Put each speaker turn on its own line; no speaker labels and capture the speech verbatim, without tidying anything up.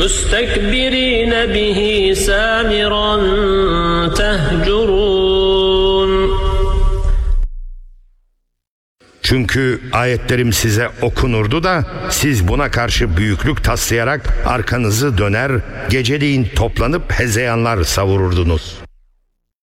مستكبرين به سامرا تهجرون.
Çünkü ayetlerim size okunurdu da siz buna karşı büyüklük taslayarak arkanızı döner, geceliğin toplanıp hezeyanlar savururdunuz.